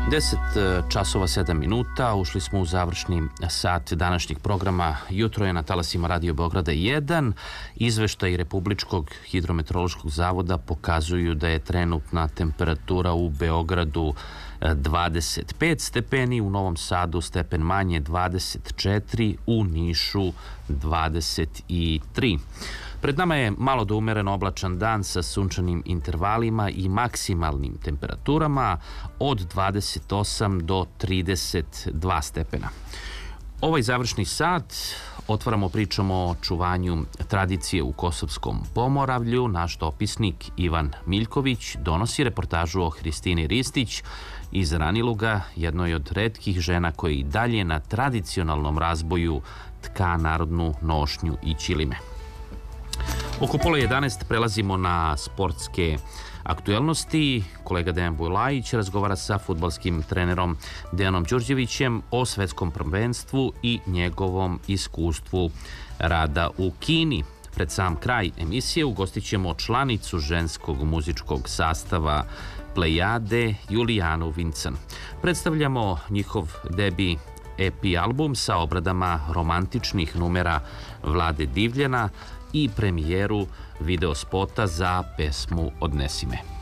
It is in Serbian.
10 časova 7 minuta, ušli smo u završni sat današnjeg programa. Jutro je na talasima Radio Beograda 1. Izveštaj Republičkog hidrometeorološkog zavoda pokazuju da je trenutna temperatura u Beogradu 25 stepeni, u Novom Sadu stepen manje 24, u Nišu 23. Pred nama je malo do umereno oblačan dan sa sunčanim intervalima i maksimalnim temperaturama od 28 do 32 stepena. Ovaj završni sat otvaramo pričom o čuvanju tradicije u Kosovskom Pomoravlju. Naš dopisnik Ivan Miljković donosi reportažu o Hristini Ristić iz Raniluga, jednoj od retkih žena koji i dalje na tradicionalnom razboju tka narodnu nošnju i ćilime. Oko pola 11 prelazimo na sportske aktuelnosti. Kolega Dejan Bujlajić razgovara sa fudbalskim trenerom Dejanom Đurđevićem o svetskom prvenstvu i njegovom iskustvu rada u Kini. Pred sam kraj emisije ugostit ćemo članicu ženskog muzičkog sastava Plejade, Julijanu Vincan. Predstavljamo njihov debi EP album sa obradama romantičnih numera Vlade Divljana i premijeru videospota za pesmu Odnesi me.